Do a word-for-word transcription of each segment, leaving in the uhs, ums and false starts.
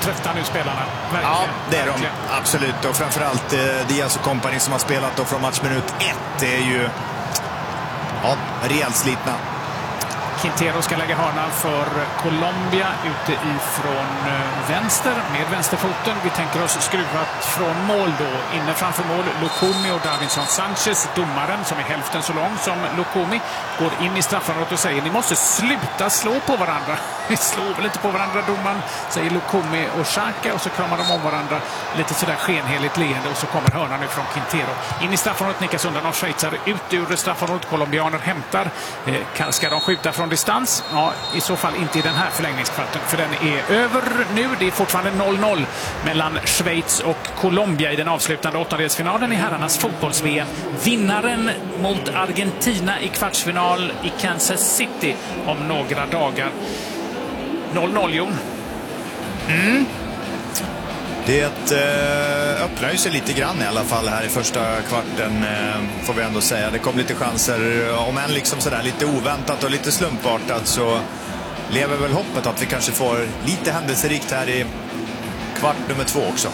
trötta nu spelarna. Verkligen. Ja, det är Verkligen. de. Absolut. Och framförallt eh, Diaz och kompani som har spelat då från matchminut ett. Det är ju ja, rejält slitna. Quintero ska lägga hörnan för Colombia ute ifrån vänster med vänsterfoten. Vi tänker oss skruvat från mål då. Inne framför mål Lukumi och Davinson Sanchez. Domaren som är hälften så lång som Lukumi går in i straffområdet och säger ni måste sluta slå på varandra. Vi slår väl inte på varandra, domaren, säger Lukumi och Xhaka, och så kramar de om varandra lite sådär skenheligt leende, och så kommer hörnan nu från Quintero. In i straffområdet, nickas undan av schweizare, ut ur straffområdet. Colombianer hämtar. Eh, ska de skjuta från distans? Ja, i så fall inte i den här förlängningskvarten, för den är över nu. Det är fortfarande noll noll mellan Schweiz och Colombia i den avslutande åttondelsfinalen i herrarnas fotbolls-V M. Vinnaren mot Argentina i kvartsfinal i Kansas City om några dagar. noll noll, Jon. Mm. Det eh, öppnar ju sig lite grann i alla fall här i första kvarten, eh, får vi ändå säga. Det kom lite chanser, om än liksom sådär lite oväntat och lite slumpartat, så lever väl hoppet att vi kanske får lite händelserikt här i kvart nummer två också.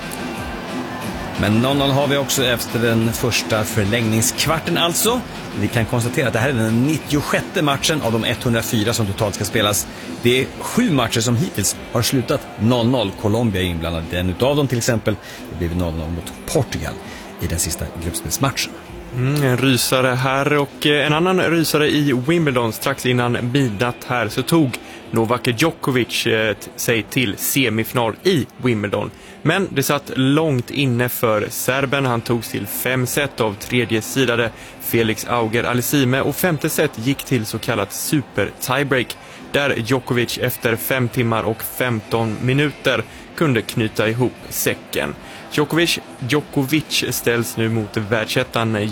Men noll noll har vi också efter den första förlängningskvarten alltså. Vi kan konstatera att det här är den nittiosjätte matchen av de etthundrafyra som totalt ska spelas. Det är sju matcher som hittills har slutat noll noll. Colombia är inblandad i en utav dem till exempel. Det blev noll noll mot Portugal i den sista gruppspelsmatchen. Mm, en rysare här, och en annan rysare i Wimbledon. Strax innan midnatt här så tog Novak Djokovic eh, sig till semifinal i Wimbledon. Men det satt långt inne för serben. Han tog till fem set av tredje sidade Felix Auger-Aliassime, och femte set gick till så kallat super tiebreak, där Djokovic efter fem timmar och femton minuter kunde knyta ihop säcken. Djokovic, Djokovic ställs nu mot världsettan